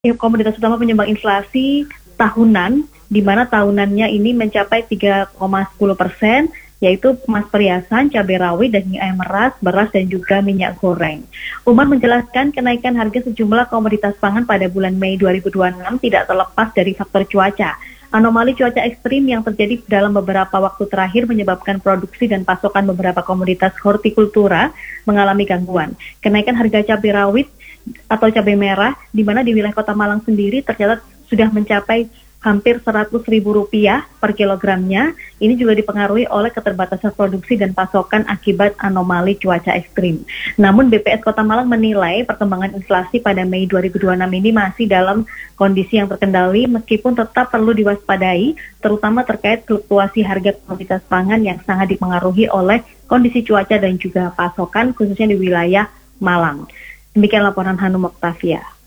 komoditas utama penyumbang inflasi tahunan, di mana tahunannya ini mencapai 3,10%, yaitu emas perhiasan, cabai rawit, daging ayam meras, beras, dan juga minyak goreng. Umar menjelaskan kenaikan harga sejumlah komoditas pangan pada bulan Mei 2026 tidak terlepas dari faktor cuaca. Anomali cuaca ekstrim yang terjadi dalam beberapa waktu terakhir menyebabkan produksi dan pasokan beberapa komoditas hortikultura mengalami gangguan. Kenaikan harga cabai rawit atau cabai merah, di mana di wilayah Kota Malang sendiri tercatat sudah mencapai hampir Rp100.000 per kilogramnya. Ini juga dipengaruhi oleh keterbatasan produksi dan pasokan akibat anomali cuaca ekstrim. Namun BPS Kota Malang menilai perkembangan inflasi pada Mei 2026 ini masih dalam kondisi yang terkendali meskipun tetap perlu diwaspadai, terutama terkait fluktuasi harga komoditas pangan yang sangat dipengaruhi oleh kondisi cuaca dan juga pasokan khususnya di wilayah Malang. Demikian laporan Hanum Oktavia.